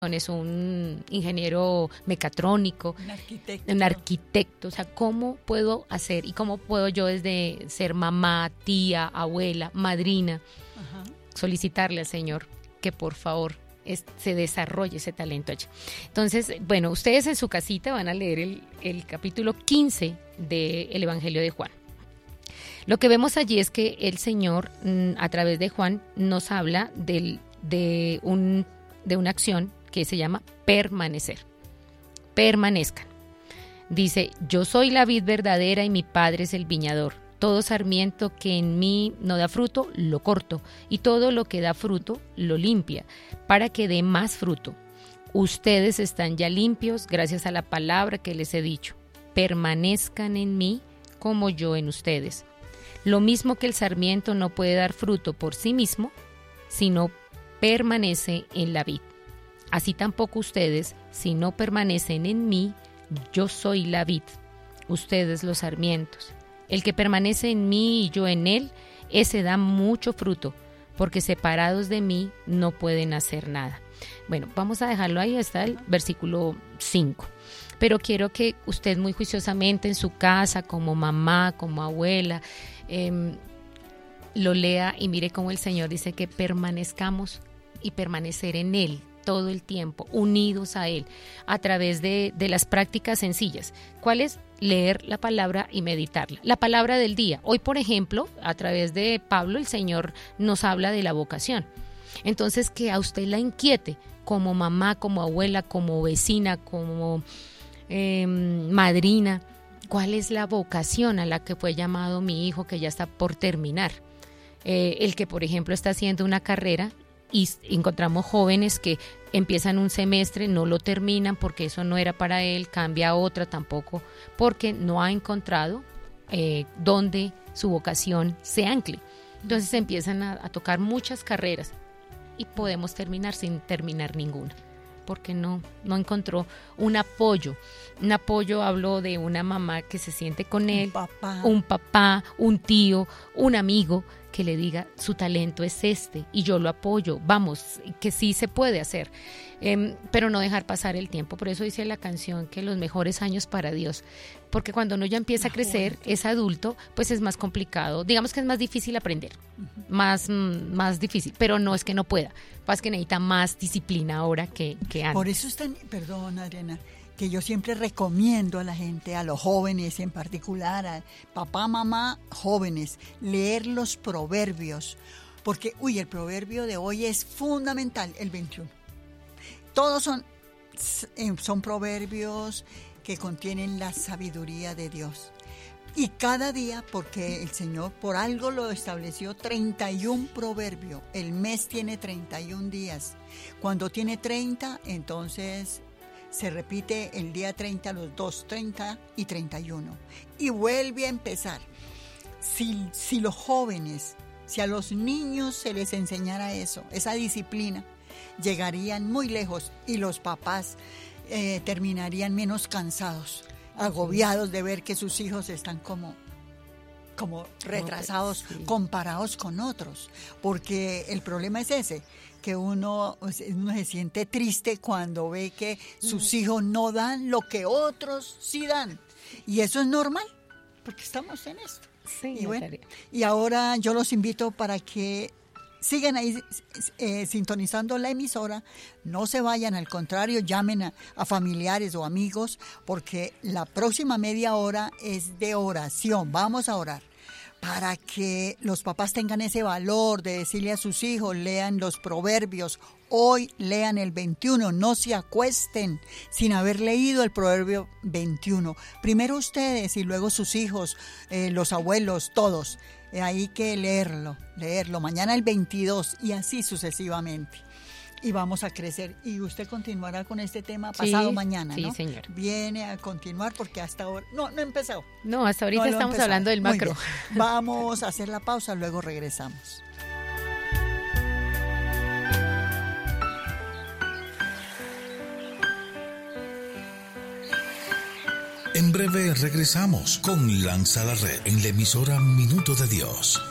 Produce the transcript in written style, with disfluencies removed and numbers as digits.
es un ingeniero mecatrónico, un arquitecto. O sea, ¿cómo puedo hacer y cómo puedo yo desde ser mamá, tía, abuela, madrina, solicitarle al Señor que por favor se desarrolle ese talento allí? Entonces, bueno, ustedes en su casita van a leer el capítulo 15 del Evangelio de Juan. Lo que vemos allí es que el Señor, a través de Juan, nos habla de una acción que se llama permanecer. Permanezcan. Dice, yo soy la vid verdadera y mi Padre es el viñador. Todo sarmiento que en mí no da fruto, lo corto, y todo lo que da fruto, lo limpia, para que dé más fruto. Ustedes están ya limpios gracias a la palabra que les he dicho. Permanezcan en mí como yo en ustedes. Lo mismo que el sarmiento no puede dar fruto por sí mismo, sino permanece en la vid. Así tampoco ustedes, si no permanecen en mí, yo soy la vid, ustedes los sarmientos. El que permanece en mí y yo en él, ese da mucho fruto, porque separados de mí no pueden hacer nada. Bueno, vamos a dejarlo ahí hasta el versículo 5. Pero quiero que usted muy juiciosamente en su casa, como mamá, como abuela, lo lea y mire cómo el Señor dice que permanezcamos y permanecer en Él todo el tiempo, unidos a Él, a través de las prácticas sencillas. ¿Cuál es? Leer la palabra y meditarla. La palabra del día. Hoy, por ejemplo, a través de Pablo, el Señor nos habla de la vocación. Entonces, que a usted la inquiete, como mamá, como abuela, como vecina, como madrina, ¿cuál es la vocación a la que fue llamado mi hijo que ya está por terminar? El que, por ejemplo, está haciendo una carrera y encontramos jóvenes que empiezan un semestre, no lo terminan porque eso no era para él, cambia a otra tampoco, porque no ha encontrado donde su vocación se ancle. Entonces empiezan a tocar muchas carreras y podemos terminar sin terminar ninguna, porque no encontró un apoyo. Un apoyo, hablo de una mamá que se siente con él, un papá, un tío, un amigo que le diga, su talento es este y yo lo apoyo, vamos, que sí se puede hacer, pero no dejar pasar el tiempo. Por eso dice la canción que los mejores años para Dios, porque cuando uno ya empieza a crecer, es adulto, pues es más complicado, digamos que es más difícil aprender, más difícil, pero no es que no pueda, pasa que necesita más disciplina ahora que antes. Por eso es tan, perdón Adriana, que yo siempre recomiendo a la gente, a los jóvenes en particular, a papá, mamá, jóvenes, leer los proverbios, porque, el proverbio de hoy es fundamental, el 21. Todos son proverbios que contienen la sabiduría de Dios. Y cada día, porque el Señor por algo lo estableció, 31 proverbios, el mes tiene 31 días. Cuando tiene 30, entonces se repite el día 30, los 2, 30 y 31. Y vuelve a empezar. Si los jóvenes, si a los niños se les enseñara eso, esa disciplina, llegarían muy lejos y los papás terminarían menos cansados, agobiados de ver que sus hijos están como retrasados, comparados con otros. Porque el problema es ese, que uno se siente triste cuando ve que sus hijos no dan lo que otros sí dan. Y eso es normal, porque estamos en esto. Sí, y ahora yo los invito para que sigan ahí sintonizando la emisora, no se vayan, al contrario, llamen a familiares o amigos, porque la próxima media hora es de oración. Vamos a orar para que los papás tengan ese valor de decirle a sus hijos, lean los proverbios. Hoy lean el 21, no se acuesten sin haber leído el proverbio 21. Primero ustedes y luego sus hijos, los abuelos, todos. Hay que leerlo. Mañana el 22 y así sucesivamente. Y vamos a crecer. Y usted continuará con este tema pasado mañana, ¿no? Sí, señor. Viene a continuar porque hasta ahora... No he empezado. No, hasta ahorita estamos hablando del macro. Vamos a hacer la pausa, luego regresamos. En breve regresamos con Lanza la Red en la emisora Minuto de Dios.